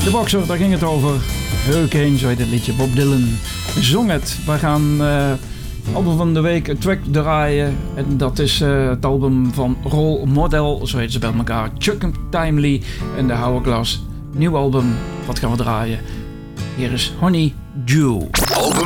De Boxer, daar ging het over. Hurricane, zo heet het liedje. Bob Dylan zong het. We gaan album van de week, een track draaien. En dat is het album van Role Model, zo heet ze bij elkaar. Chuck Timely en de Hourglass. Nieuw album, wat gaan we draaien? Hier is Honey Dew. Album